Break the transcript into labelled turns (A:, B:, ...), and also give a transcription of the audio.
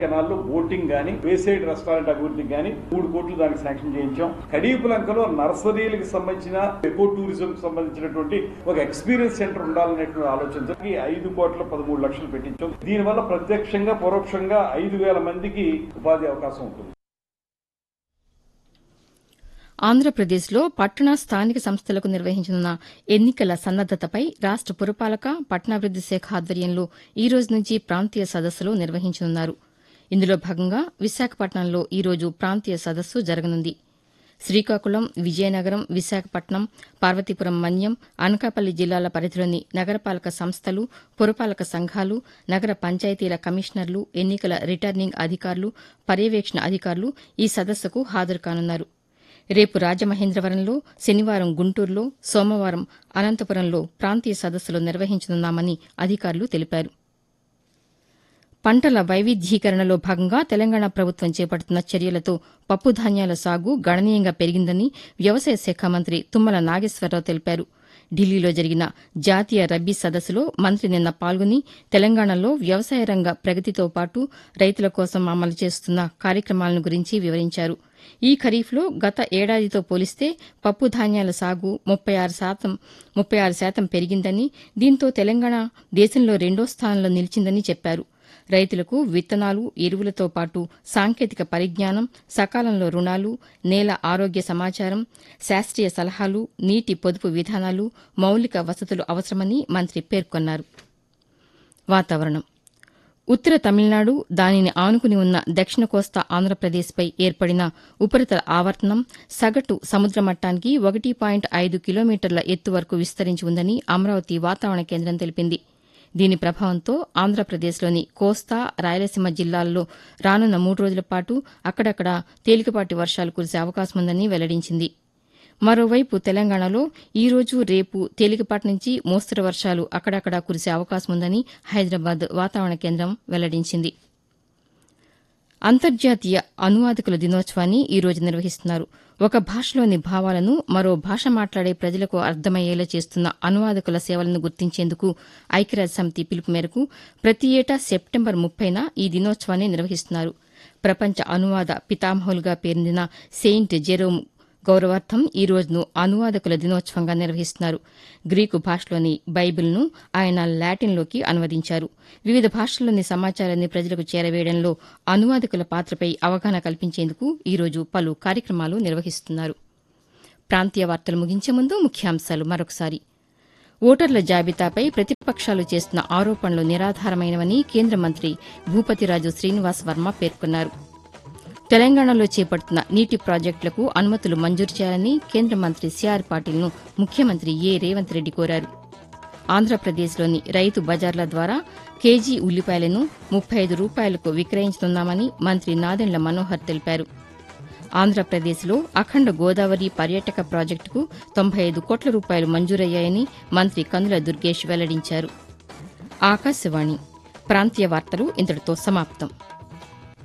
A: కెనాల్లో boating గానీ wayside restaurant అభివృద్ధికి గానీ 3 కోట్లు దానికి శాంక్షన్ చేయించాం. కడీపులంకలో నర్సరీలకు సంబంధించిన ఎకో టూరిజం కి సంబంధించినటువంటి ఒక ఎక్స్పీరియన్స్ సెంటర్ ఉండాలనేటువంటి ఆలోచనతో 5 కోట్ల 13 లక్షలు పెట్టించాం. దీనివల్ల ప్రత్యక్షంగా పరోక్షంగా 5,000 మందికి ఉపాధి అవకాశం ఉంటుంది.
B: ఆంధ్రప్రదేశ్లో పట్టణ స్థానిక సంస్థలకు నిర్వహించనున్న ఎన్నికల సన్నద్దతపై రాష్ట పురపాలక పట్టణాభివృద్ది శాఖ ఆధ్వర్యంలో ఈ రోజు నుంచి ప్రాంతీయ సదస్సులు నిర్వహించనున్నారు. ఇందులో భాగంగా విశాఖపట్నంలో ఈ రోజు ప్రాంతీయ సదస్సు జరగనుంది. శ్రీకాకుళం, విజయనగరం, విశాఖపట్నం, పార్వతీపురం మన్యం, అనకాపల్లి జిల్లాల పరిధిలోని నగరపాలక సంస్థలు, పురపాలక సంఘాలు, నగర పంచాయతీల కమిషనర్లు, ఎన్నికల రిటర్నింగ్ అధికారులు, పర్యవేక్షణ అధికారులు ఈ సదస్సుకు హాజరు కానున్నారు. రేపు రాజమహేంద్రవరంలో, శనివారం గుంటూరులో, సోమవారం అనంతపురంలో ప్రాంతీయ సదస్సులు నిర్వహించనున్నామని అధికారులు తెలిపారు. పంటల వైవిధ్యీకరణలో భాగంగా తెలంగాణ ప్రభుత్వం చేపడుతున్న చర్యలతో పప్పుధాన్యాల సాగు గణనీయంగా పెరిగిందని వ్యవసాయ శాఖ మంత్రి తుమ్మల నాగేశ్వరరావు తెలిపారు. ఢిల్లీలో జరిగిన జాతీయ రబ్బీ సదస్సులో మంత్రి నిన్న పాల్గొని తెలంగాణలో వ్యవసాయ రంగ ప్రగతితో పాటు రైతుల కోసం అమలు చేస్తున్న కార్యక్రమాలను గురించి వివరించారు. ఈ ఖరీఫ్లో గత ఏడాదితో పోలిస్తే పప్పు ధాన్యాల సాగు 36% పెరిగిందని, దీంతో తెలంగాణ దేశంలో 2వ స్థానంలో నిలిచిందని చెప్పారు. రైతులకు విత్తనాలు, ఎరువులతో పాటు సాంకేతిక పరిజ్ఞానం, సకాలంలో రుణాలు, నేల ఆరోగ్య సమాచారం, శాస్త్రీయ సలహాలు, నీటి పొదుపు విధానాలు, మౌలిక వసతులు అవసరమని మంత్రి పేర్కొన్నారు. వాతావరణం. ఉత్తర తమిళనాడు, దానిని ఆనుకుని ఉన్న దక్షిణ కోస్తా ఆంధ్రప్రదేశ్పై ఏర్పడిన ఉపరితల ఆవర్తనం సగటు సముద్ర మట్టానికి 1.5 కిలోమీటర్ల ఎత్తు వరకు విస్తరించి ఉందని అమరావతి వాతావరణ కేంద్రం తెలిపింది. దీని ప్రభావంతో ఆంధ్రప్రదేశ్లోని కోస్తా, రాయలసీమ జిల్లాల్లో రానున్న 3 రోజుల పాటు అక్కడక్కడా తేలికపాటి వర్షాలు కురిసే అవకాశముందని వెల్లడించింది. మరోవైపు తెలంగాణలో ఈ రోజు, రేపు తేలికపాటి నుంచి మోస్తరు వర్షాలు అక్కడక్కడా కురిసే అవకాశముందని హైదరాబాద్ వాతావరణ కేంద్రం వెల్లడించింది. అంతర్జాతీయ అనువాదకుల దినోత్సవాన్ని ఈ రోజు నిర్వహిస్తున్నారు. ఒక భాషలోని భావాలను మరో భాష మాట్లాడే ప్రజలకు అర్థమయ్యేలా చేస్తున్న అనువాదకుల సేవలను గుర్తించేందుకు ఐక్యరాజ్యసమితి పిలుపు మేరకు ప్రతి ఏటా సెప్టెంబర్ 30న ఈ దినోత్సవాన్ని నిర్వహిస్తున్నారు. ప్రపంచ అనువాద పితామహులుగా పేరొందిన సెయింట్ జెరోమ్ గౌరవార్థం ఈ రోజును అనువాదకుల దినోత్సవంగా నిర్వహిస్తున్నారు. గ్రీకు భాషలోని బైబిల్ను ఆయన లాటిన్లోకి అనువదించారు. వివిధ భాషల్లోని సమాచారాన్ని ప్రజలకు చేరవేయడంలో అనువాదకుల పాత్రపై అవగాహన కల్పించేందుకు ఈ రోజు పలు కార్యక్రమాలు నిర్వహిస్తున్నారు. ప్రాంతీయ వార్తలు ముగించే ముందు ముఖ్యాంశాలు మరొకసారి. ఓటర్ల జాబితాపై ప్రతిపక్షాలు చేస్తున్న ఆరోపణలు నిరాధారమైనవని కేంద్ర మంత్రి భూపతిరాజు శ్రీనివాస్ వర్మ పేర్కొన్నారు. తెలంగాణలో చేపడుతున్న నీటి ప్రాజెక్టులకు అనుమతులు మంజూరు చేయాలని కేంద్ర మంత్రి సిఆర్ పాటిల్ను ముఖ్యమంత్రి రేవంత్ రెడ్డి కోరారు. ఆంధ్రప్రదేశ్లోని రైతు బజార్ల ద్వారా కేజీ ఉల్లిపాయలను 35 రూపాయలకు విక్రయించనున్నామని మంత్రి నాదెండ్ల మనోహర్ తెలిపారు. ఆంధ్రప్రదేశ్లో అఖండ గోదావరి పర్యాటక ప్రాజెక్టుకు 95 కోట్ల రూపాయలు మంజూరయ్యాయని మంత్రి కందుల దుర్గేష్ వెల్లడించారు. ఆకాశవాణి ప్రాంతీయ వార్తలు ఇంతటితో సమాప్తం.